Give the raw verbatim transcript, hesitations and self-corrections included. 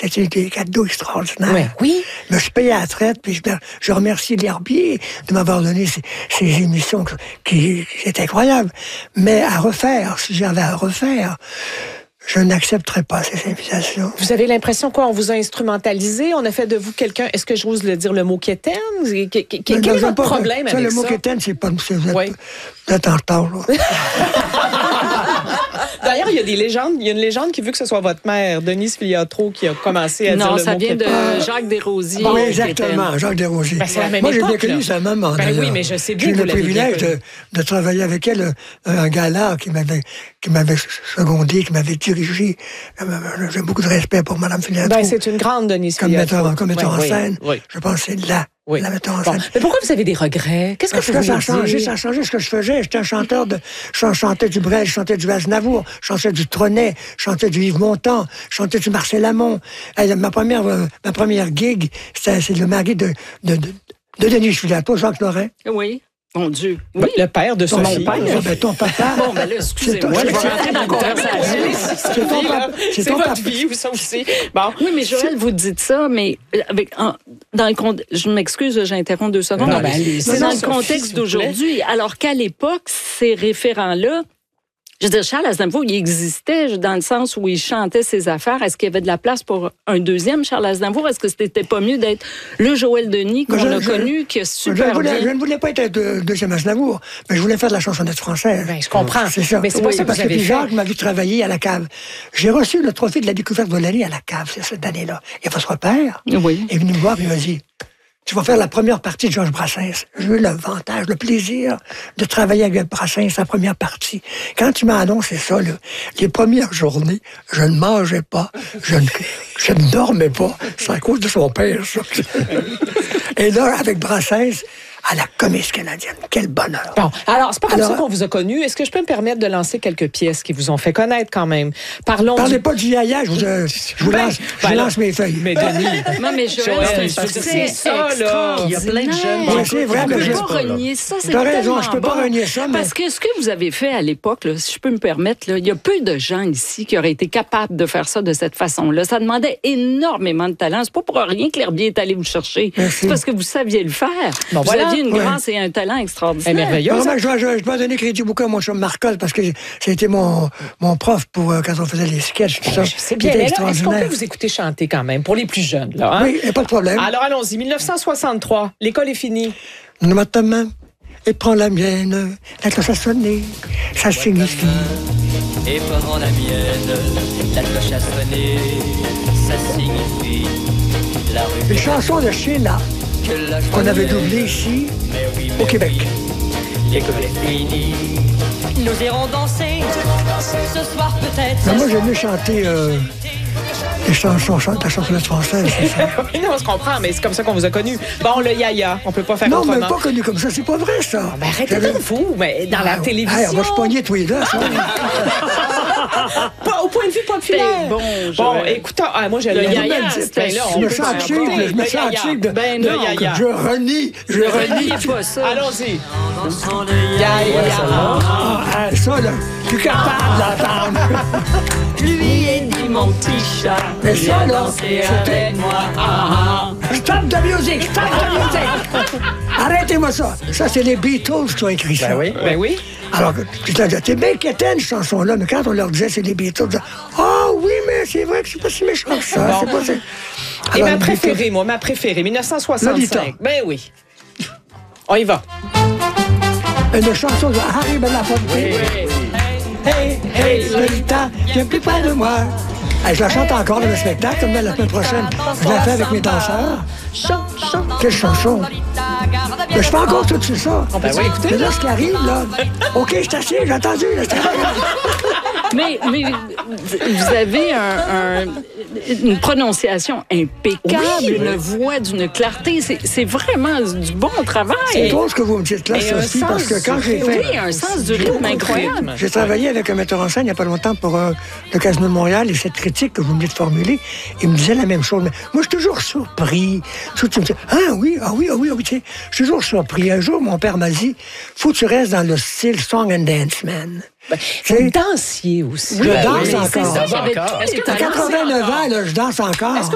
été des cadeaux extraordinaires. Ouais. Oui. Mais je payais à la traite, puis je, je remercie l'Herbier de m'avoir donné ces, ces émissions qui, qui étaient incroyables. Mais à refaire, si j'avais à refaire, je n'accepterais pas ces invitations. Vous avez l'impression quoi? On vous a instrumentalisé? On a fait de vous quelqu'un... Est-ce que j'ose le dire, le mot quétaine? Quel est votre pas, problème ça, avec le mot ça? quétaine, c'est pas... C'est, vous, êtes, oui. vous êtes en retard, là. D'ailleurs, il y a des légendes. Il y a une légende qui veut que ce soit votre mère, Denise Filiatro, qui a commencé à non, dire le ça mot vient quétaine. de Jacques Desrosiers. Oui, exactement, Jacques Desrosiers. Ben, c'est la même Moi, j'ai époque, bien connu là. sa maman. Ben d'ailleurs. oui, mais je sais bien J'ai que eu vous le l'avez bien privilège de, de travailler avec elle, un gala qui m'avait, qui m'avait secondé, qui m'avait dirigé. J'ai beaucoup de respect pour Mme Filiatro. Ben, c'est une grande Denise Comme Filiatro. metteur, comme metteur oui, en oui, scène. Oui. Je pense que c'est là. Oui. La metteur en Bon. scène. Mais pourquoi vous avez des regrets? Qu'est-ce que Parce vous que voulez ça a changé, dire? ça a changé ce que je faisais. J'étais un chanteur de, je chantais du Brel, je chantais du Aznavour, je chantais du Trenet, je chantais du Yves Montand, je chantais du Marcel Amont. Euh, ma première, euh, ma première gig, c'était, c'est le mari de, de, de, de Denis Filiatro, Jacques Lorrain. Oui. Mon Dieu. Oui. Le père de Ton Sophie. père, ben, ton papa. Bon, ben là, excusez-moi, C'est je ton- vais rentrer dans la conversation. C'est ton papa. C'est C'est ton votre papa. vie, vous ça aussi. Bon. Oui, mais Joël, vous dites ça, mais avec, en, dans le con- je m'excuse, j'interromps deux secondes. Non, ben, allez, c'est non, dans non, le Sophie, contexte s'il vous plaît. d'aujourd'hui. Alors qu'à l'époque, ces référents-là, je veux dire, Charles Aznavour, il existait dans le sens où il chantait ses affaires. Est-ce qu'il y avait de la place pour un deuxième Charles Aznavour? Est-ce que c'était pas mieux d'être le Joël Denis qu'on Je- a je- connu, qui a Je, super voulais, je bien... ne voulais pas être un deux- deuxième Aznavour, mais je voulais faire de la chansonnette française. Ben, je comprends. C'est ça. Mais c'est pas ça que parce vous avez puis fait. Jacques m'a vu travailler à la cave. J'ai reçu le trophée de la découverte de l'année à la cave, c'est cette année-là. Et votre père Oui. est venu me voir et il m'a dit, tu vas faire la première partie de Georges Brassens. J'ai eu l'avantage, le plaisir de travailler avec Brassens, la première partie. Quand tu m'as annoncé ça, là, les premières journées, je ne mangeais pas, je ne, je ne dormais pas. C'est à cause de son père, ça. Et là, avec Brassens, à la Comédie canadienne. Quel bonheur. Bon, alors, c'est pas comme Alors, ça qu'on vous a connu. Est-ce que je peux me permettre de lancer quelques pièces qui vous ont fait connaître quand même? Parlons Parlez du... pas du yaya, je vous, euh, je vous Ben, lance, je ben vous là, lance mes feuilles. Mais Denis... Non, mais Joël, Joël, c'est un parce que succès c'est ça, là. Il y a plein de jeunes qui extraordinaire. écoutent, c'est vrai, On mais peut je- pas renier ça, c'est T'as raison, tellement je peux pas bon. renier ça, mais- Parce que ce que vous avez fait à l'époque, là, si je peux me permettre, là, il y a peu de gens ici qui auraient été capables de faire ça de cette façon-là. Ça demandait énormément de talent. C'est pas pour rien que l'Herbier est allé vous chercher. Merci. C'est parce que vous saviez le faire. Bon, vous voilà. aviez une Ouais. grâce et un talent extraordinaire. Elle est merveilleuse. Vraiment, je dois, je, je dois donner crédit beaucoup à mon chum Marcol parce que c'était mon, mon prof pour euh, quand on faisait les sketchs, tout ça. Je sais bien, Il était mais là, est-ce qu'on peut extraordinaire. vous écouter chanter quand même, pour les plus jeunes, là, hein? Oui, y a pas de problème. Alors, allons-y. dix-neuf cent soixante-trois, l'école est finie. Donne-moi ta main et prends la mienne. La cloche a sonné, ça signifie. Et prends la mienne, la cloche a sonné, ça signifie la rue Une chanson de Sheila que la qu'on avait journée- doublée ici, Mais oui, au mais Québec. oui, l'école est finie. Nous irons danser ce soir peut-être. Mais moi, j'aime mieux chanter euh, des chansons, chante la chansonnette française, c'est ça. Oui, non, on se comprend, mais c'est comme ça qu'on vous a connu. Bon, le yaya, on peut pas faire Non, mais autrement. pas connu comme ça, c'est pas vrai, ça. Ben, arrêtez J'avais- de vous, mais dans la Ah, télévision. hey, on va se pogner tous les deux, ça. Pas au point de vue populaire. C'est bon, Bon, Joël. écoute, ah, moi, je Le l'ai yaya, même dit. c'était Ben là, Je on me peut sens faire cheap, bon. je me Le sens yaya. cheap. de- Ben de- non, yaya. Je renie, je renie. Reniez pas ça. Allons-y. Dansons le Yaya. Ah, ah, ça, là, plus capable d'entendre. Lui et dit mon petit chat. Mais Viens ça, là, danser c'était- avec moi. Ah, ah. Stop the music, stop the music. Arrêtez-moi ça. Ça, c'est les Beatles qui ont écrit ça. Ben oui, ben oui. Alors, tu te dis, t'es bien quétaine, cette chanson-là, mais quand on leur disait c'est les Beatles, ils disaient, ah oui, mais c'est vrai que c'est pas si méchant que ça. Bon. C'est pas si... Et Alors, ma les préférée, moi, ma préférée, dix-neuf cent soixante-cinq. Lolita. Ben oui. On y va. Beatles, une chanson de Harry Belafonte. Hey, hey, Lolita, viens plus près de moi. Hey, je la chante encore dans le spectacle, comme la semaine prochaine. Je la fais avec mes danseurs. Quelle chanson! Mais je fais encore tout de ça. On peut écouter, Mais là, ce qui arrive, là... OK, je suis assis, j'ai entendu. Là, c'est arrivé. Mais, mais vous avez un, un- une prononciation impeccable, Oui, une voix d'une clarté. C'est, c'est vraiment du bon travail. C'est drôle ce que vous me dites là, Et un Sophie, sens parce que quand du j'ai rythme. fait... Oui, un sens du rythme incroyable. J'ai travaillé avec un metteur en scène il n'y a pas longtemps pour euh, le Casino de Montréal et cette critique que vous venez de formuler, il me disait la même chose. Mais moi, je suis toujours surpris. Tu tu me dis, ah oui, ah oui, ah oui, ah oui, tu sais, je suis toujours surpris. Un jour, mon père m'a dit, faut que tu restes dans le style Song and Dance Man. Ben, Tu sais, vous dansiez aussi. je Ben danse oui, c'est encore. ça, j'avais tous les À talents. quatre-vingt-neuf ans, là, je danse encore.